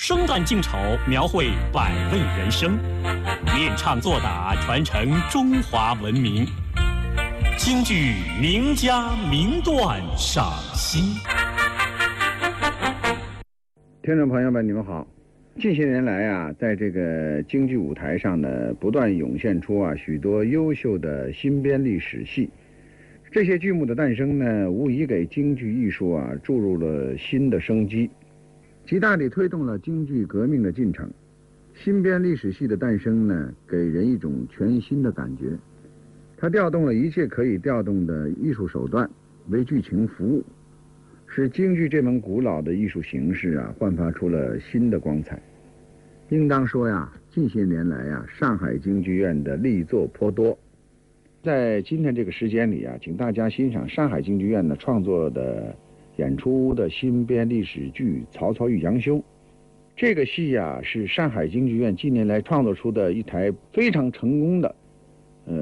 生旦净丑，描绘百味人生，练唱作打，传承中华文明。京剧名家名段赏析。 听众朋友们，你们好。近些年来啊，在这个京剧舞台上呢，不断涌现出许多优秀的新编历史戏。这些剧目的诞生呢，无疑给京剧艺术注入了新的生机，极大地推动了京剧革命的进程。新编历史戏的诞生呢，给人一种全新的感觉。它调动了一切可以调动的艺术手段，为剧情服务，使京剧这门古老的艺术形式焕发出了新的光彩。应当说近些年来上海京剧院的力作颇多。在今天这个时间里请大家欣赏上海京剧院创作的演出的新编历史剧《曹操遇杨修》。这个戏是上海京剧院近年来创作出的一台非常成功的